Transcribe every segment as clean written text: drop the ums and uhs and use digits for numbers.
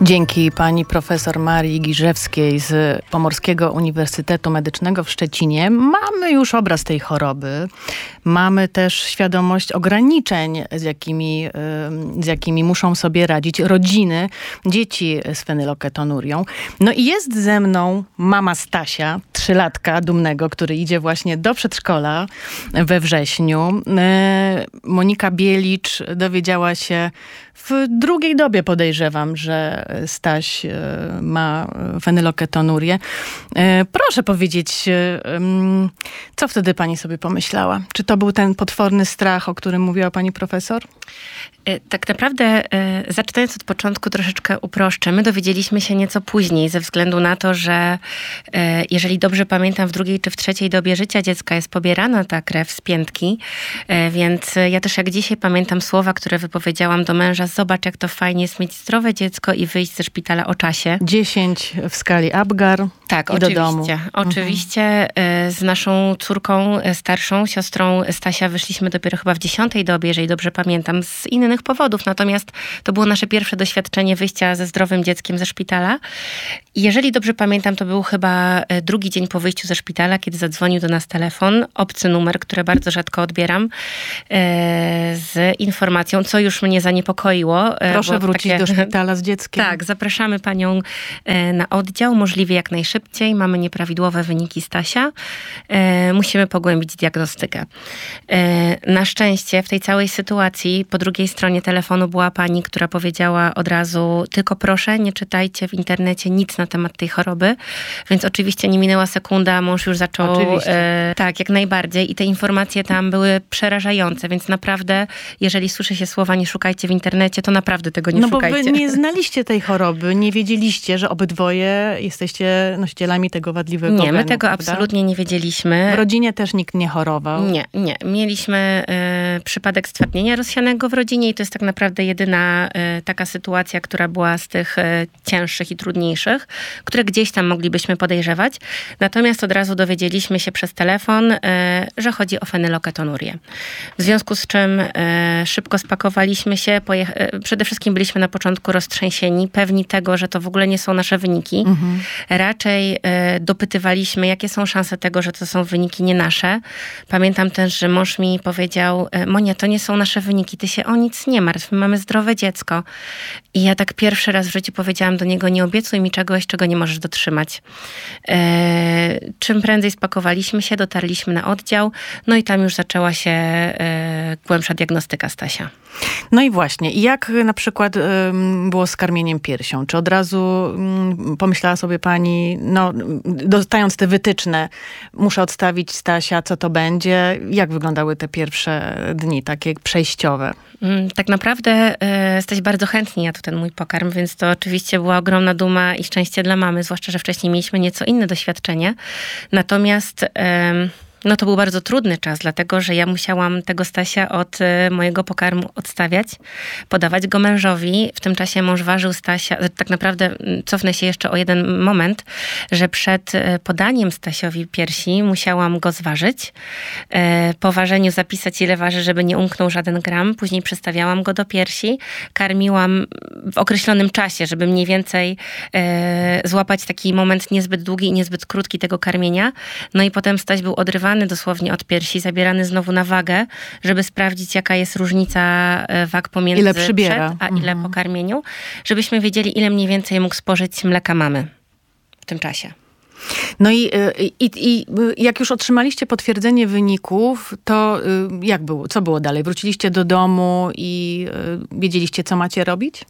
Dzięki pani profesor Marii Giżewskiej z Pomorskiego Uniwersytetu Medycznego w Szczecinie mamy już obraz tej choroby. Mamy też świadomość ograniczeń, z jakimi muszą sobie radzić rodziny dzieci z fenyloketonurią. No i jest ze mną mama Stasia, 3-latka dumnego, który idzie właśnie do przedszkola we wrześniu. Monika Bielicz dowiedziała się w drugiej dobie, podejrzewam, że Staś ma fenyloketonurię. Proszę powiedzieć, co wtedy pani sobie pomyślała? Czy to był ten potworny strach, o którym mówiła pani profesor? Tak naprawdę, zaczynając od początku, troszeczkę uproszczę. My dowiedzieliśmy się nieco później, ze względu na to, że jeżeli dobrze pamiętam, w drugiej czy w trzeciej dobie życia dziecka jest pobierana ta krew z piętki, więc ja też jak dzisiaj pamiętam słowa, które wypowiedziałam do męża: zobacz, jak to fajnie jest mieć zdrowe dziecko i wyjść ze szpitala o czasie. 10 w skali Apgar. Tak, i oczywiście. Do domu. Oczywiście z naszą córką, starszą siostrą Stasia wyszliśmy dopiero chyba w 10. dobie, jeżeli dobrze pamiętam, z innych powodów. Natomiast to było nasze pierwsze doświadczenie wyjścia ze zdrowym dzieckiem ze szpitala. I jeżeli dobrze pamiętam, to był chyba drugi dzień po wyjściu ze szpitala, kiedy zadzwonił do nas telefon, obcy numer, który bardzo rzadko odbieram, z informacją, co już mnie zaniepokoiło. Proszę wrócić do szpitala z dzieckiem. Tak, zapraszamy panią na oddział, możliwie jak najszybciej. Mamy nieprawidłowe wyniki Stasia. Musimy pogłębić diagnostykę. Na szczęście w tej całej sytuacji po drugiej stronie telefonu była pani, która powiedziała od razu: tylko proszę, nie czytajcie w internecie nic na temat tej choroby. Więc oczywiście nie minęła sekunda, mąż już zaczął... tak, jak najbardziej. I te informacje tam były przerażające, więc naprawdę, jeżeli słyszy się słowa nie szukajcie w internecie, to naprawdę tego nie szukajcie. No bo wy nie znaliście tej choroby, nie wiedzieliście, że obydwoje jesteście nosicielami tego wadliwego genu. Nie, my tego prawda? absolutnie nie wiedzieliśmy. W rodzinie też nikt nie chorował? Nie. Mieliśmy przypadek stwardnienia rozsianego w rodzinie i to jest tak naprawdę jedyna taka sytuacja, która była z tych cięższych i trudniejszych, które gdzieś tam moglibyśmy podejrzewać. Natomiast od razu dowiedzieliśmy się przez telefon, że chodzi o fenyloketonurię. W związku z czym szybko spakowaliśmy się. Przede wszystkim byliśmy na początku roztrzęsieni, pewni tego, że to w ogóle nie są nasze wyniki. Raczej dopytywaliśmy, jakie są szanse tego, że to są wyniki nie nasze. Pamiętam też, że mąż mi powiedział: Monia, to nie są nasze wyniki, ty się o nic nie martw, my mamy zdrowe dziecko. I ja tak pierwszy raz w życiu powiedziałam do niego: nie obiecuj mi czegoś, czego nie możesz dotrzymać. Czym prędzej spakowaliśmy się, dotarliśmy na oddział, no i tam już zaczęła się głębsza diagnostyka Stasia. No i właśnie, jak na przykład było z karmieniem piersią? Czy od razu pomyślała sobie pani, no dostając te wytyczne, muszę odstawić Stasia, co to będzie? Jak wyglądały te pierwsze dni, takie przejściowe? Tak naprawdę Staś bardzo chętnie jadł ten mój pokarm, więc to oczywiście była ogromna duma i szczęście dla mamy, zwłaszcza że wcześniej mieliśmy nieco inne doświadczenie. Natomiast... No to był bardzo trudny czas, dlatego że ja musiałam tego Stasia od mojego pokarmu odstawiać, podawać go mężowi. W tym czasie mąż ważył Stasia. Tak naprawdę cofnę się jeszcze o jeden moment, że przed podaniem Stasiowi piersi musiałam go zważyć. Po ważeniu zapisać, ile waży, żeby nie umknął żaden gram. Później przestawiałam go do piersi. Karmiłam w określonym czasie, żeby mniej więcej złapać taki moment niezbyt długi i niezbyt krótki tego karmienia. No i potem Staś był odrywany dosłownie od piersi, zabierany znowu na wagę, żeby sprawdzić, jaka jest różnica wag pomiędzy ile przybiera. Przed, a ile po karmieniu, żebyśmy wiedzieli, ile mniej więcej mógł spożyć mleka mamy w tym czasie. No i jak już otrzymaliście potwierdzenie wyników, to jak było? Co było dalej? Wróciliście do domu i wiedzieliście, co macie robić?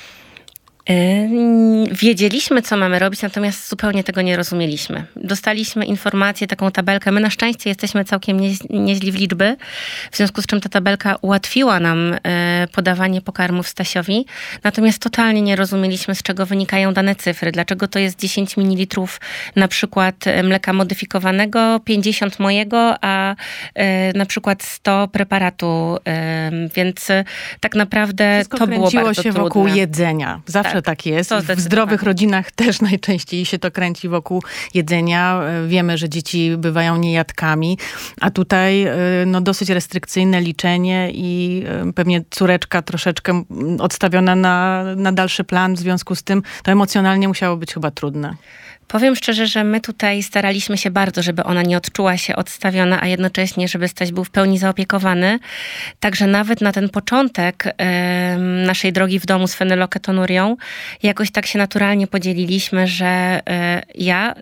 Wiedzieliśmy, co mamy robić, natomiast zupełnie tego nie rozumieliśmy. Dostaliśmy informację, taką tabelkę. My na szczęście jesteśmy całkiem nieźli w liczby, w związku z czym ta tabelka ułatwiła nam podawanie pokarmów Stasiowi. Natomiast totalnie nie rozumieliśmy, z czego wynikają dane cyfry. Dlaczego to jest 10 ml na przykład mleka modyfikowanego, 50 mojego, a na przykład 100 preparatu. Więc tak naprawdę wszystko to było bardzo kręciło się trudne. wokół jedzenia. Zawsze zawsze tak jest. W zdrowych rodzinach też najczęściej się to kręci wokół jedzenia. Wiemy, że dzieci bywają niejadkami, a tutaj no, dosyć restrykcyjne liczenie i pewnie córeczka troszeczkę odstawiona na dalszy plan. W związku z tym to emocjonalnie musiało być chyba trudne. Powiem szczerze, że my tutaj staraliśmy się bardzo, żeby ona nie odczuła się odstawiona, a jednocześnie, żeby Staś był w pełni zaopiekowany. Także nawet na ten początek naszej drogi w domu z fenyloketonurią jakoś tak się naturalnie podzieliliśmy, że ja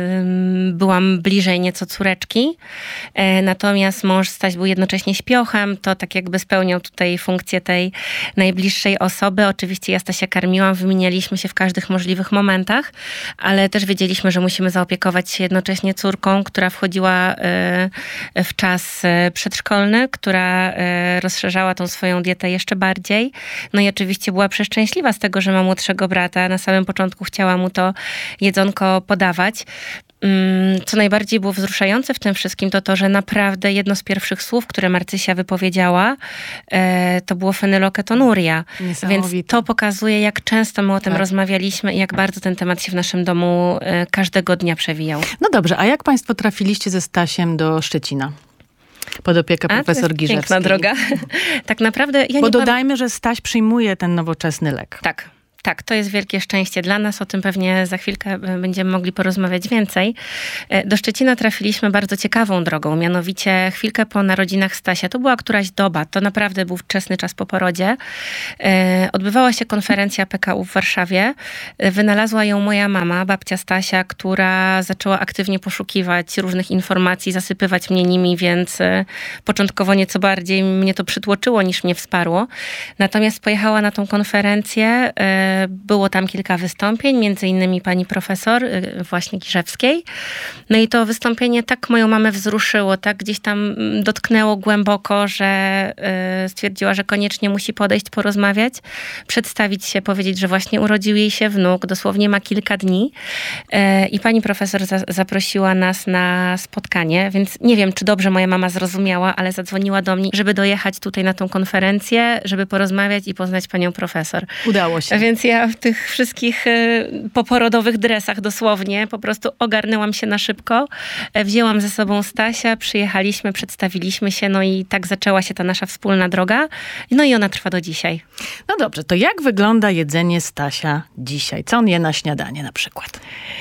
byłam bliżej nieco córeczki, natomiast mąż Staś był jednocześnie śpiochem, to tak jakby spełniał tutaj funkcję tej najbliższej osoby. Oczywiście ja Stasia karmiłam, wymienialiśmy się w każdych możliwych momentach, ale też wiedzieliśmy, że musimy zaopiekować się jednocześnie córką, która wchodziła w czas przedszkolny, która rozszerzała tą swoją dietę jeszcze bardziej. No i oczywiście była przeszczęśliwa z tego, że ma młodszego brata. Na samym początku chciała mu to jedzonko podawać. Co najbardziej było wzruszające w tym wszystkim, to, że naprawdę jedno z pierwszych słów, które Marcysia wypowiedziała, to było fenyloketonuria. Więc to pokazuje, jak często my o tym rozmawialiśmy i jak bardzo ten temat się w naszym domu każdego dnia przewijał. No dobrze, a jak państwo trafiliście ze Stasiem do Szczecina? Pod opiekę profesor Giżewskiej. Piękna droga. Tak naprawdę... Bo dodajmy, że Staś przyjmuje ten nowoczesny lek. Tak, to jest wielkie szczęście dla nas. O tym pewnie za chwilkę będziemy mogli porozmawiać więcej. Do Szczecina trafiliśmy bardzo ciekawą drogą, mianowicie chwilkę po narodzinach Stasia. To była któraś doba, to naprawdę był wczesny czas po porodzie. Odbywała się konferencja PKU w Warszawie. Wynalazła ją moja mama, babcia Stasia, która zaczęła aktywnie poszukiwać różnych informacji, zasypywać mnie nimi, więc początkowo nieco bardziej mnie to przytłoczyło niż mnie wsparło. Natomiast pojechała na tą konferencję. Było tam kilka wystąpień, między innymi pani profesor właśnie Giżewskiej. No i to wystąpienie tak moją mamę wzruszyło, tak gdzieś tam dotknęło głęboko, że stwierdziła, że koniecznie musi podejść, porozmawiać, przedstawić się, powiedzieć, że właśnie urodził jej się wnuk, dosłownie ma kilka dni. I pani profesor zaprosiła nas na spotkanie, więc nie wiem, czy dobrze moja mama zrozumiała, ale zadzwoniła do mnie, żeby dojechać tutaj na tą konferencję, żeby porozmawiać i poznać panią profesor. Udało się. Więc ja w tych wszystkich poporodowych dresach dosłownie po prostu ogarnęłam się na szybko. Wzięłam ze sobą Stasia, przyjechaliśmy, przedstawiliśmy się, no i tak zaczęła się ta nasza wspólna droga. No i ona trwa do dzisiaj. No dobrze, to jak wygląda jedzenie Stasia dzisiaj? Co on je na śniadanie na przykład?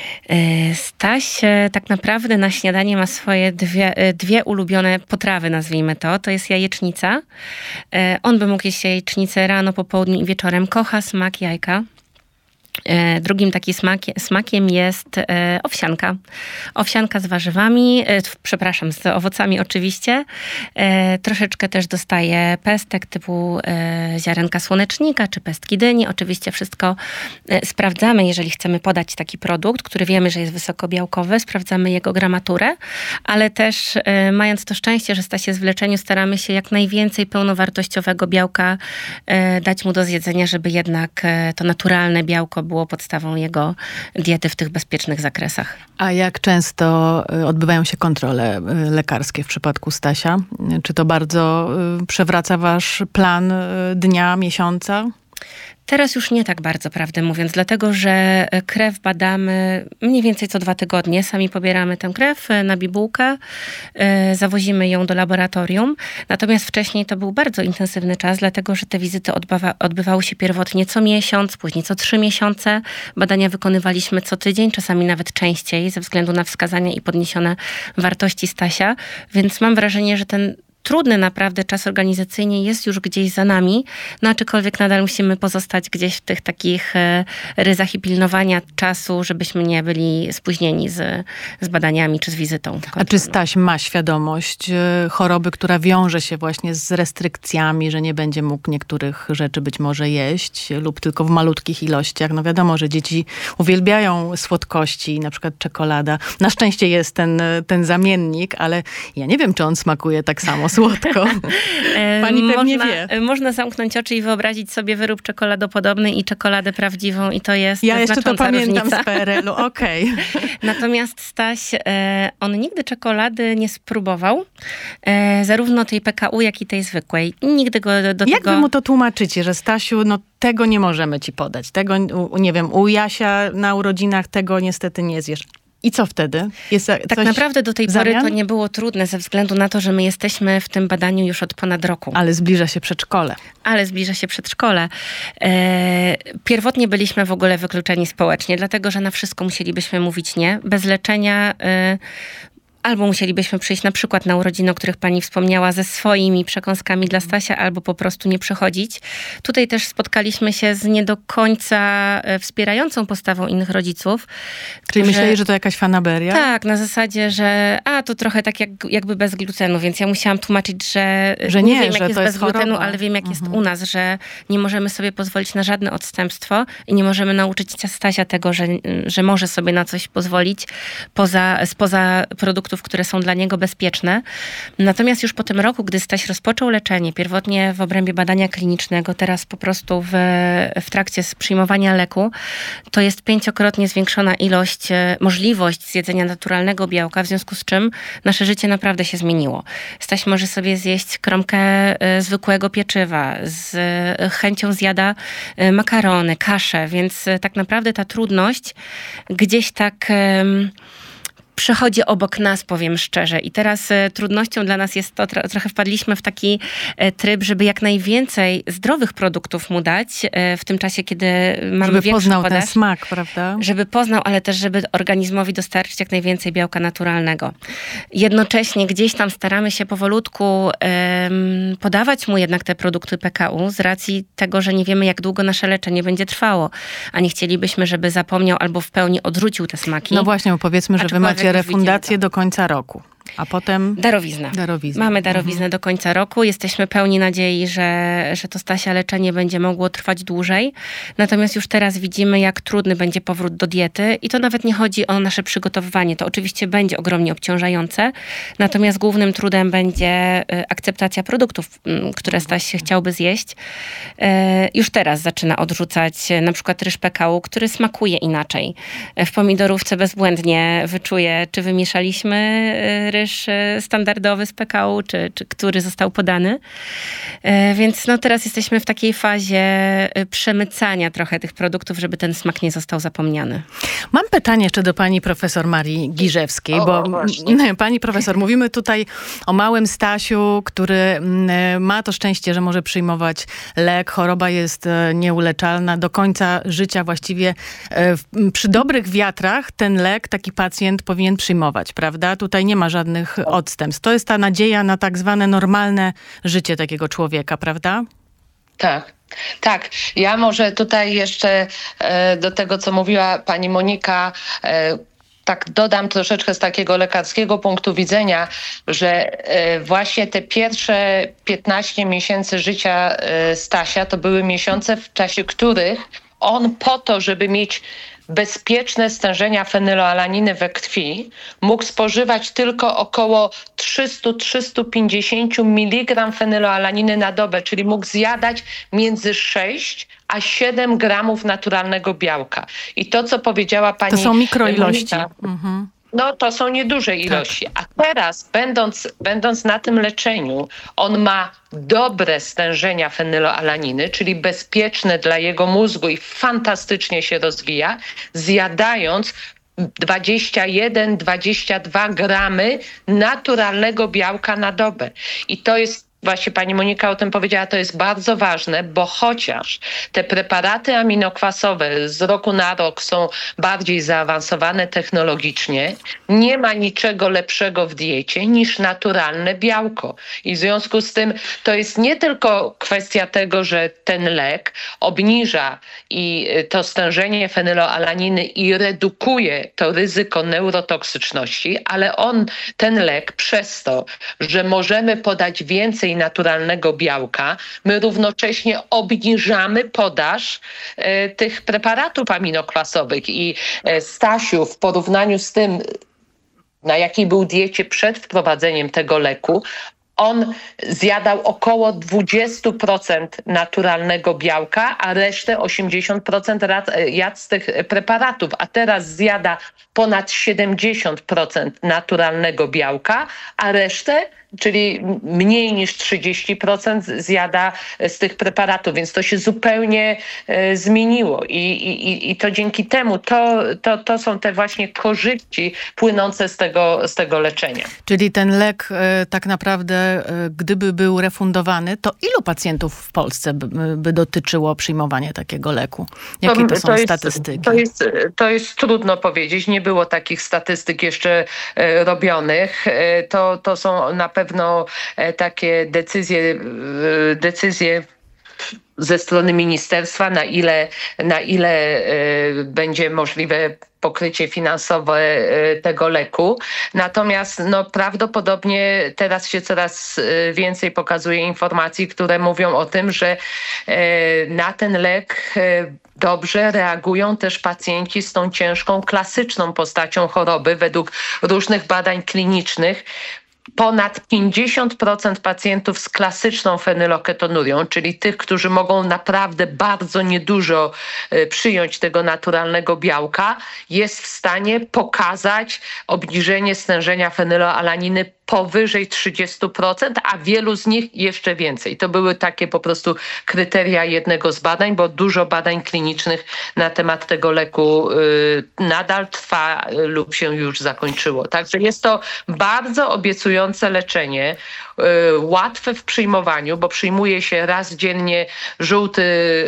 Staś tak naprawdę na śniadanie ma swoje dwie ulubione potrawy, nazwijmy to. To jest jajecznica. On by mógł jeść jajecznicę rano, po południu i wieczorem. Kocha smak jajka. Drugim takim smakiem jest owsianka. Owsianka z warzywami, z owocami oczywiście. Troszeczkę też dostaje pestek typu ziarenka słonecznika czy pestki dyni. Oczywiście wszystko sprawdzamy, jeżeli chcemy podać taki produkt, który wiemy, że jest wysokobiałkowy. Sprawdzamy jego gramaturę, ale też mając to szczęście, że Staś jest w leczeniu, staramy się jak najwięcej pełnowartościowego białka dać mu do zjedzenia, żeby jednak to naturalne białko było podstawą jego diety w tych bezpiecznych zakresach. A jak często odbywają się kontrole lekarskie w przypadku Stasia? Czy to bardzo przewraca wasz plan dnia, miesiąca? Teraz już nie tak bardzo, prawdę mówiąc, dlatego że krew badamy mniej więcej co 2 tygodnie. Sami pobieramy tę krew na bibułkę, zawozimy ją do laboratorium. Natomiast wcześniej to był bardzo intensywny czas, dlatego że te wizyty odbywały się pierwotnie co miesiąc, później co 3 miesiące. Badania wykonywaliśmy co tydzień, czasami nawet częściej, ze względu na wskazania i podniesione wartości Stasia. Więc mam wrażenie, że ten trudny naprawdę czas organizacyjny jest już gdzieś za nami, no aczkolwiek nadal musimy pozostać gdzieś w tych takich ryzach i pilnowania czasu, żebyśmy nie byli spóźnieni z badaniami czy z wizytą. A czy Staś ma świadomość choroby, która wiąże się właśnie z restrykcjami, że nie będzie mógł niektórych rzeczy być może jeść lub tylko w malutkich ilościach? No wiadomo, że dzieci uwielbiają słodkości, na przykład czekolada. Na szczęście jest ten zamiennik, ale ja nie wiem, czy on smakuje tak samo słodko. Pani pewnie wie. Można zamknąć oczy i wyobrazić sobie wyrób czekoladopodobny i czekoladę prawdziwą i to jest ja jeszcze to pamiętam różnica. Z PRL-u, okej. Natomiast Staś, on nigdy czekolady nie spróbował, zarówno tej PKU, jak i tej zwykłej. Nigdy go do tego... Jak wy mu to tłumaczycie, że Stasiu, no tego nie możemy ci podać, tego, nie wiem, u Jasia na urodzinach tego niestety nie zjesz. I co wtedy? Jest tak naprawdę do tej pory to nie było trudne ze względu na to, że my jesteśmy w tym badaniu już od ponad roku. Ale zbliża się przedszkole. Pierwotnie byliśmy w ogóle wykluczeni społecznie, dlatego że na wszystko musielibyśmy mówić nie. Bez leczenia albo musielibyśmy przyjść na przykład na urodziny, o których pani wspomniała, ze swoimi przekąskami dla Stasia, albo po prostu nie przychodzić. Tutaj też spotkaliśmy się z nie do końca wspierającą postawą innych rodziców. Czyli myśleli, że to jakaś fanaberia? Tak, na zasadzie, że to trochę tak jakby bez glutenu, więc ja musiałam tłumaczyć, że nie wiem, jak jest bez glutenu, ale wiem, jak jest u nas, że nie możemy sobie pozwolić na żadne odstępstwo i nie możemy nauczyć Stasia tego, że może sobie na coś pozwolić spoza produktów, które są dla niego bezpieczne. Natomiast już po tym roku, gdy Staś rozpoczął leczenie, pierwotnie w obrębie badania klinicznego, teraz po prostu w trakcie przyjmowania leku, to jest 5-krotnie zwiększona możliwość zjedzenia naturalnego białka, w związku z czym nasze życie naprawdę się zmieniło. Staś może sobie zjeść kromkę zwykłego pieczywa, z chęcią zjada makarony, kaszę, więc tak naprawdę ta trudność gdzieś tak przychodzi obok nas, powiem szczerze. I teraz trudnością dla nas jest to, trochę wpadliśmy w taki tryb, żeby jak najwięcej zdrowych produktów mu dać w tym czasie, kiedy mamy żeby większą poznał podaż. Ten smak, prawda? Żeby poznał, ale też żeby organizmowi dostarczyć jak najwięcej białka naturalnego. Jednocześnie gdzieś tam staramy się powolutku podawać mu jednak te produkty PKU z racji tego, że nie wiemy, jak długo nasze leczenie będzie trwało. A nie chcielibyśmy, żeby zapomniał albo w pełni odrzucił te smaki. No właśnie, powiedzmy, że wy macie refundację do końca roku. A potem... Darowizna. Mamy darowiznę do końca roku. Jesteśmy pełni nadziei, że to Stasia leczenie będzie mogło trwać dłużej. Natomiast już teraz widzimy, jak trudny będzie powrót do diety. I to nawet nie chodzi o nasze przygotowywanie. To oczywiście będzie ogromnie obciążające. Natomiast głównym trudem będzie akceptacja produktów, które Staś chciałby zjeść. Już teraz zaczyna odrzucać na przykład ryż PKU, który smakuje inaczej. W pomidorówce bezbłędnie wyczuje, czy wymieszaliśmy ryż standardowy z PKU, czy który został podany. Więc teraz jesteśmy w takiej fazie przemycania trochę tych produktów, żeby ten smak nie został zapomniany. Mam pytanie jeszcze do pani profesor Marii Giżewskiej, bo pani profesor, mówimy tutaj o małym Stasiu, który ma to szczęście, że może przyjmować lek. Choroba jest nieuleczalna. Do końca życia właściwie przy dobrych wiatrach ten lek taki pacjent powinien przyjmować, prawda? Tutaj nie ma żadnych odstępstw. To jest ta nadzieja na tak zwane normalne życie takiego człowieka, prawda? Tak. Ja może tutaj jeszcze do tego, co mówiła pani Monika, tak dodam troszeczkę z takiego lekarskiego punktu widzenia, że właśnie te pierwsze 15 miesięcy życia Stasia to były miesiące, w czasie których on po to, żeby mieć bezpieczne stężenia fenyloalaniny we krwi, mógł spożywać tylko około 300-350 mg fenyloalaniny na dobę, czyli mógł zjadać między 6 a 7 gramów naturalnego białka. I to, co powiedziała pani... To są mikroilości. No to są nieduże ilości. Tak. A teraz, będąc na tym leczeniu, on ma dobre stężenia fenyloalaniny, czyli bezpieczne dla jego mózgu i fantastycznie się rozwija, zjadając 21-22 gramy naturalnego białka na dobę. I to jest, właśnie pani Monika o tym powiedziała, to jest bardzo ważne, bo chociaż te preparaty aminokwasowe z roku na rok są bardziej zaawansowane technologicznie, nie ma niczego lepszego w diecie niż naturalne białko. I w związku z tym to jest nie tylko kwestia tego, że ten lek obniża i to stężenie fenyloalaniny i redukuje to ryzyko neurotoksyczności, ale ten lek przez to, że możemy podać więcej naturalnego białka, my równocześnie obniżamy podaż tych preparatów aminokwasowych. I Stasiu w porównaniu z tym, na jakiej był diecie przed wprowadzeniem tego leku, on zjadał około 20% naturalnego białka, a resztę 80% jadł z tych preparatów, a teraz zjada ponad 70% naturalnego białka, a resztę, czyli mniej niż 30% zjada z tych preparatów, więc to się zupełnie zmieniło i to dzięki temu to są te właśnie korzyści płynące z tego leczenia. Czyli ten lek tak naprawdę, gdyby był refundowany, to ilu pacjentów w Polsce by dotyczyło przyjmowania takiego leku? Jakie to są statystyki? To jest trudno powiedzieć. Nie było takich statystyk jeszcze robionych. To są na pewno takie decyzje ze strony ministerstwa, na ile będzie możliwe pokrycie finansowe tego leku. Natomiast prawdopodobnie teraz się coraz więcej pokazuje informacji, które mówią o tym, że na ten lek dobrze reagują też pacjenci z tą ciężką, klasyczną postacią choroby. Według różnych badań klinicznych ponad 50% pacjentów z klasyczną fenyloketonurią, czyli tych, którzy mogą naprawdę bardzo niedużo przyjąć tego naturalnego białka, jest w stanie pokazać obniżenie stężenia fenyloalaniny powyżej 30%, a wielu z nich jeszcze więcej. To były takie po prostu kryteria jednego z badań, bo dużo badań klinicznych na temat tego leku nadal trwa lub się już zakończyło. Także jest to bardzo obiecujące leczenie, łatwe w przyjmowaniu, bo przyjmuje się raz dziennie żółty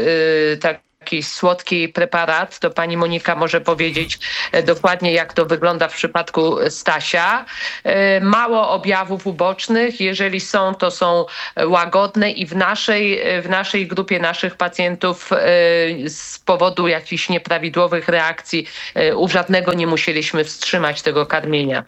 taki słodki preparat, to pani Monika może powiedzieć dokładnie, jak to wygląda w przypadku Stasia. Mało objawów ubocznych, jeżeli są, to są łagodne i w naszej grupie naszych pacjentów z powodu jakichś nieprawidłowych reakcji u żadnego nie musieliśmy wstrzymać tego karmienia.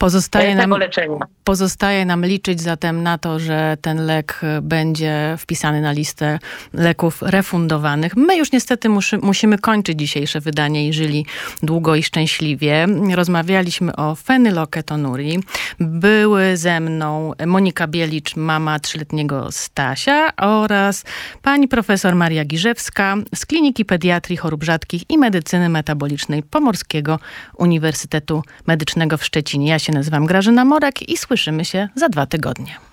Pozostaje nam liczyć zatem na to, że ten lek będzie wpisany na listę leków refundowanych. My już niestety musimy kończyć dzisiejsze wydanie i żyli długo i szczęśliwie. Rozmawialiśmy o fenyloketonurii. Były ze mną Monika Bielicz, mama 3-letniego Stasia, oraz pani profesor Maria Giżewska z Kliniki Pediatrii, Chorób Rzadkich i Medycyny Metabolicznej Pomorskiego Uniwersytetu Medycznego w Szczecinie. Ja się nazywam Grażyna Morek i słyszymy się za 2 tygodnie.